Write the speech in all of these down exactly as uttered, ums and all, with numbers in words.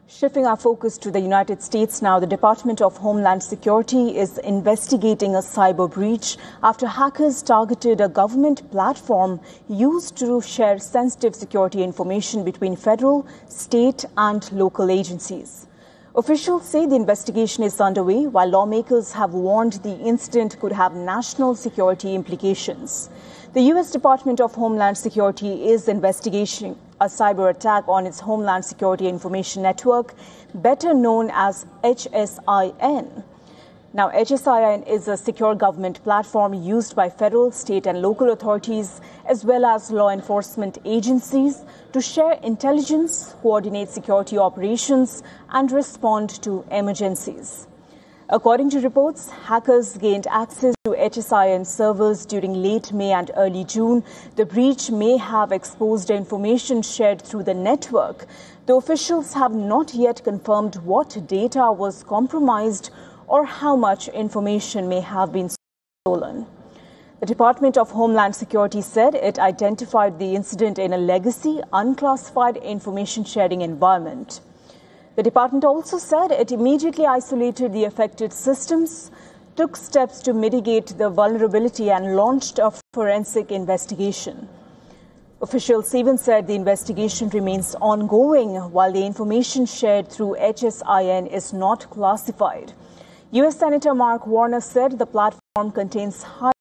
Shifting our focus to the United States now, the Department of Homeland Security is investigating a cyber breach after hackers targeted a government platform used to share sensitive security information between federal, state and local agencies. Officials say the investigation is underway, while lawmakers have warned the incident could have national security implications. The U S Department of Homeland Security is investigating a cyber attack on its Homeland Security Information Network, better known as H S I N. Now, H S I N is a secure government platform used by federal, state and local authorities, as well as law enforcement agencies, to share intelligence, coordinate security operations and respond to emergencies. According to reports, hackers gained access to H S I N servers during late May and early June. The breach may have exposed information shared through the network, though officials have not yet confirmed what data was compromised or how much information may have been stolen. The Department of Homeland Security said it identified the incident in a legacy, unclassified information sharing environment. The department also said it immediately isolated the affected systems, took steps to mitigate the vulnerability and launched a forensic investigation. Officials even said the investigation remains ongoing while the information shared through H S I N is not classified. U S Senator Mark Warner said the platform contains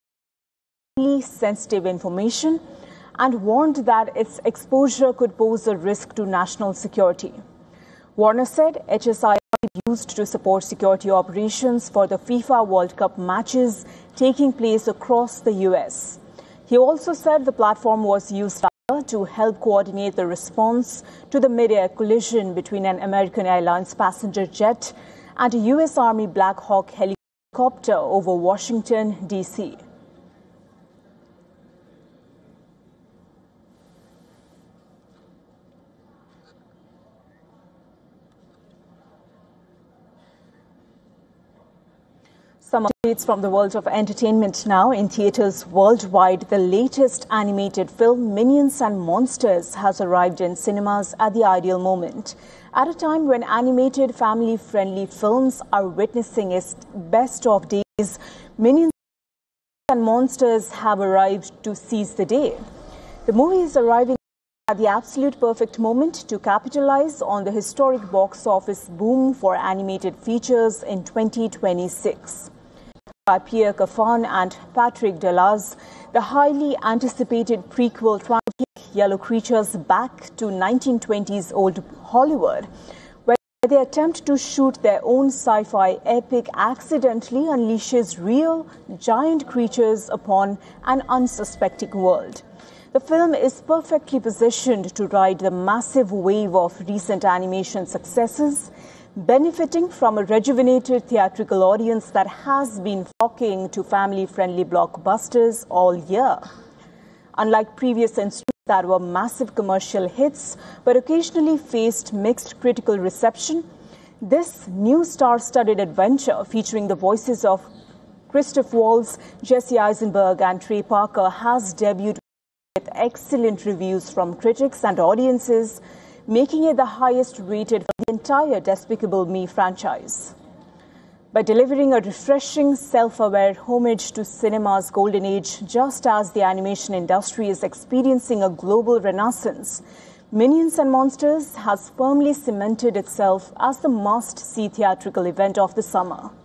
highly sensitive information and warned that its exposure could pose a risk to national security. Warner said H S I N is used to support security operations for the FIFA World Cup matches taking place across the U S. He also said the platform was used to help coordinate the response to the mid-air collision between an American Airlines passenger jet and a U S Army Black Hawk helicopter over Washington, D C Some updates from the world of entertainment now. In theatres worldwide, the latest animated film, Minions and Monsters, has arrived in cinemas at the ideal moment. At a time when animated family-friendly films are witnessing its best of days, Minions and Monsters have arrived to seize the day. The movie is arriving at the absolute perfect moment to capitalize on the historic box office boom for animated features in twenty twenty-six. By Pierre Cafan and Patrick Delas, the highly anticipated prequel tries to take Yellow Creatures back to nineteen twenties old Hollywood, where they attempt to shoot their own sci-fi epic accidentally unleashes real giant creatures upon an unsuspecting world. The film is perfectly positioned to ride the massive wave of recent animation successes, benefiting from a rejuvenated theatrical audience that has been flocking to family-friendly blockbusters all year. Unlike previous installments that were massive commercial hits but occasionally faced mixed critical reception, this new star-studded adventure featuring the voices of Christoph Waltz, Jesse Eisenberg and Trey Parker has debuted with excellent reviews from critics and audiences, making it the highest rated for the entire Despicable Me franchise. By delivering a refreshing, self-aware homage to cinema's golden age, just as the animation industry is experiencing a global renaissance, Minions and Monsters has firmly cemented itself as the must-see theatrical event of the summer.